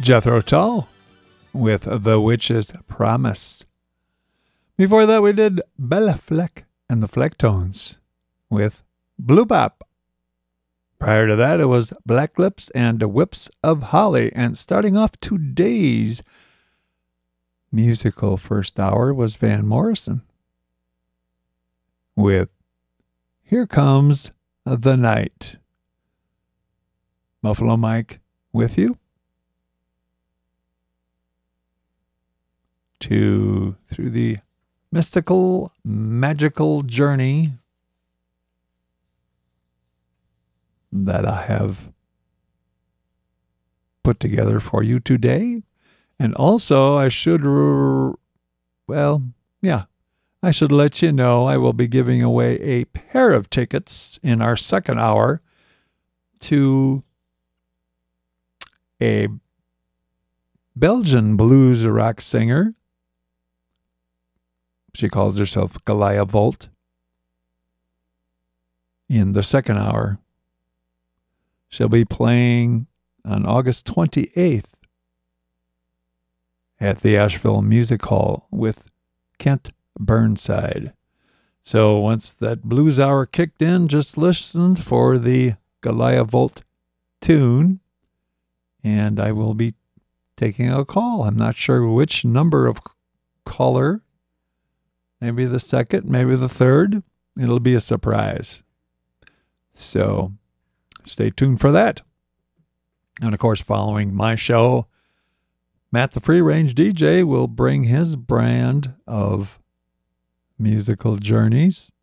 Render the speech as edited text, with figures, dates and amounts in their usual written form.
Jethro Tull with The Witch's Promise. Before that, we did Bella Fleck and the Flecktones with Blue Bop. Prior to that, it was Black Lips and the Whips of Holly. And starting off today's musical first hour was Van Morrison with Here Comes the Night. Buffalo Mike with you through the mystical, magical journey that I have put together for you today. And also, I should let you know I will be giving away a pair of tickets in our second hour to a Belgian blues rock singer. She calls herself Galia Volt. In the second hour, she'll be playing on August 28th at the Asheville Music Hall with Kent Burnside. So once that blues hour kicked in, just listen for the Galia Volt tune, and I will be taking a call. I'm not sure which number of caller. Maybe the second, maybe the third. It'll be a surprise. So stay tuned for that. And of course, following my show, Matt the Free Range DJ will bring his brand of musical journeys